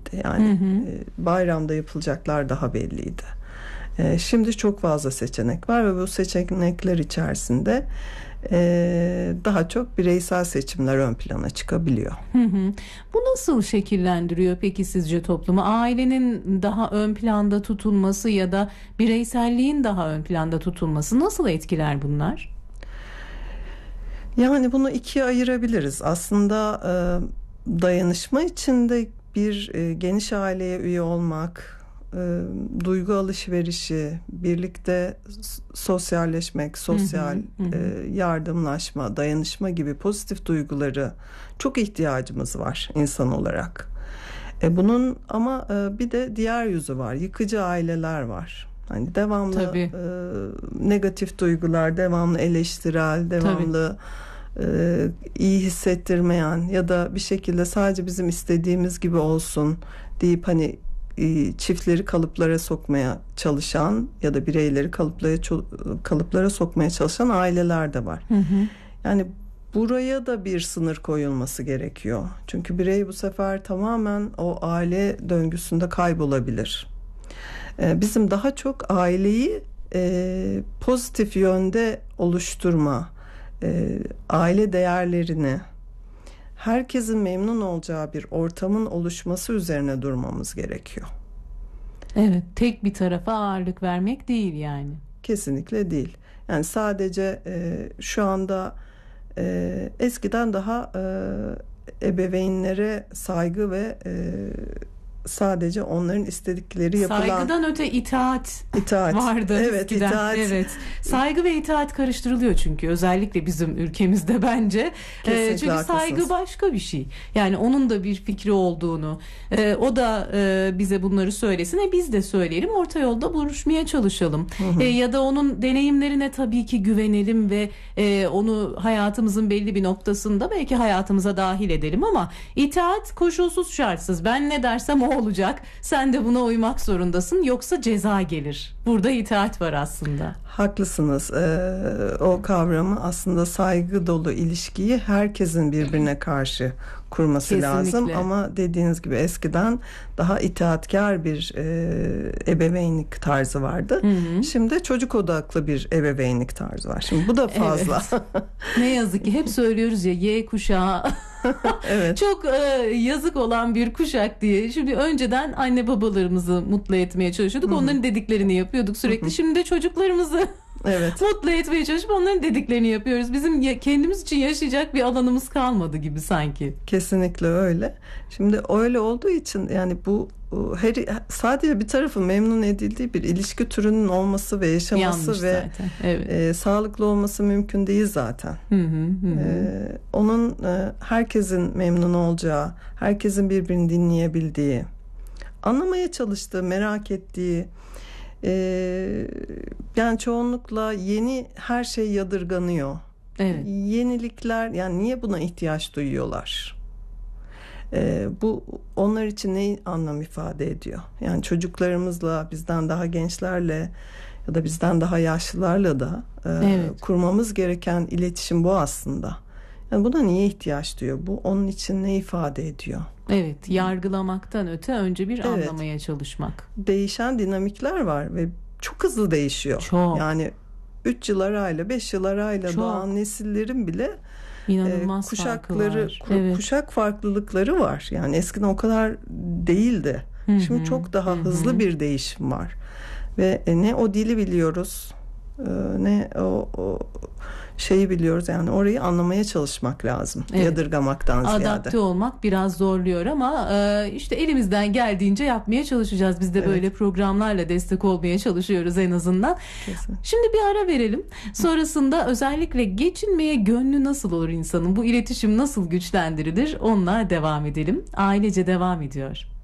belliydi. Yani bayramda yapılacaklar daha belliydi. Şimdi çok fazla seçenek var ve bu seçenekler içerisinde daha çok bireysel seçimler ön plana çıkabiliyor. Bu nasıl şekillendiriyor peki sizce toplumu? Ailenin daha ön planda tutulması ya da bireyselliğin daha ön planda tutulması nasıl etkiler bunlar? Yani bunu ikiye ayırabiliriz. Aslında dayanışma içinde bir geniş aileye üye olmak, duygu alışverişi, birlikte sosyalleşmek, sosyal yardımlaşma, dayanışma gibi pozitif duyguları çok ihtiyacımız var insan olarak. Bunun ama bir de diğer yüzü var. Yıkıcı aileler var. Hani devamlı negatif duygular, devamlı eleştirel, devamlı iyi hissettirmeyen ya da bir şekilde sadece bizim istediğimiz gibi olsun deyip hani çiftleri kalıplara sokmaya çalışan ya da bireyleri kalıplara sokmaya çalışan aileler de var. Yani buraya da bir sınır koyulması gerekiyor. Çünkü birey bu sefer tamamen o aile döngüsünde kaybolabilir. Bizim daha çok aileyi pozitif yönde oluşturma, aile değerlerini, herkesin memnun olacağı bir ortamın oluşması üzerine durmamız gerekiyor. Evet, tek bir tarafa ağırlık vermek değil yani. Kesinlikle değil. Yani sadece şu anda eskiden daha ebeveynlere saygı ve sadece onların istedikleri yapılan... Saygıdan öte itaat vardı eskiden. İtaat. Evet. Saygı ve itaat karıştırılıyor çünkü özellikle bizim ülkemizde bence. Çünkü haklısınız. Saygı başka bir şey. Yani onun da bir fikri olduğunu, o da bize bunları söylesin, biz de söyleyelim, orta yolda buluşmaya çalışalım. Ya da onun deneyimlerine tabii ki güvenelim ve onu hayatımızın belli bir noktasında belki hayatımıza dahil edelim ama itaat koşulsuz şartsız. Ben ne dersem o olacak. Sen de buna uymak zorundasın. Yoksa ceza gelir. Burada itaat var aslında. Haklısınız. O kavramı aslında saygı dolu ilişkiyi herkesin birbirine karşı kurması Kesinlikle lazım. Ama dediğiniz gibi eskiden daha itaatkar bir ebeveynlik tarzı vardı. Şimdi çocuk odaklı bir ebeveynlik tarzı var. Şimdi bu da fazla. Evet. Ne yazık ki hep söylüyoruz ya, Y kuşağı evet. Çok yazık olan bir kuşak diye. Şimdi önceden anne babalarımızı mutlu etmeye çalışıyorduk. Onların dediklerini yapıyorduk sürekli. Şimdi de çocuklarımızı mutlu etmeye çalışıp onların dediklerini yapıyoruz. Bizim kendimiz için yaşayacak bir alanımız kalmadı gibi sanki. Kesinlikle öyle. Şimdi öyle olduğu için yani bu sadece bir tarafın memnun edildiği bir ilişki türünün olması ve yaşaması yanlış ve sağlıklı olması mümkün değil zaten. Onun herkesin memnun olacağı, herkesin birbirini dinleyebildiği, anlamaya çalıştığı, merak ettiği, yani çoğunlukla yeni her şey yadırganıyor. Evet. Yenilikler, yani niye buna ihtiyaç duyuyorlar? Bu onlar için ne anlam ifade ediyor? Yani çocuklarımızla, bizden daha gençlerle ya da bizden daha yaşlılarla da kurmamız gereken iletişim bu aslında. Yani buna niye ihtiyaç duyuyor? Bu onun için ne ifade ediyor? Evet, yargılamaktan öte önce bir anlamaya çalışmak. Değişen dinamikler var ve çok hızlı değişiyor. Çok. Yani 3 yıl arayla, 5 yıl arayla doğan nesillerin bile İnanılmaz kuşak farklılıkları var. Yani eskiden o kadar değildi. Şimdi çok daha hızlı bir değişim var. Ve ne o dili biliyoruz, ne o şeyi biliyoruz. Yani orayı anlamaya çalışmak lazım. Yadırgamaktan ziyade. Adapte olmak biraz zorluyor ama işte elimizden geldiğince yapmaya çalışacağız. Biz de böyle programlarla destek olmaya çalışıyoruz en azından. Kesin. Şimdi bir ara verelim. Sonrasında özellikle geçinmeye gönlü nasıl olur insanın? Bu iletişim nasıl güçlendirilir? Onunla devam edelim. Ailece devam ediyor.